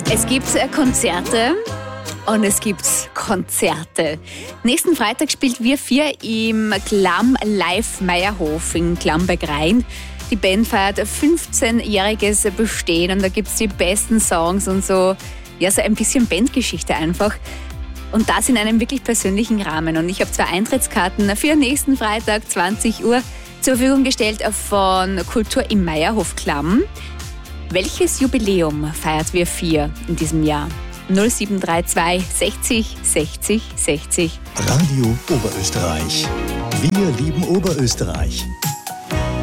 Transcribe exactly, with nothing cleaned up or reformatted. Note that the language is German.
Es gibt äh, Konzerte und es gibt Konzerte. Nächsten Freitag spielt Wir vier im Klamm Live Meierhof in Klamm-bei-Grein. Die Band feiert ein fünfzehnjähriges Bestehen und da gibt es die besten Songs und so, ja, so ein bisschen Bandgeschichte einfach. Und das in einem wirklich persönlichen Rahmen. Und ich habe zwei Eintrittskarten für nächsten Freitag, zwanzig Uhr, zur Verfügung gestellt von Kultur im Meierhof Klamm. Welches Jubiläum feiert Wir vier in diesem Jahr? null sieben drei zwei sechzig sechzig sechzig. Radio Oberösterreich. Wir lieben Oberösterreich.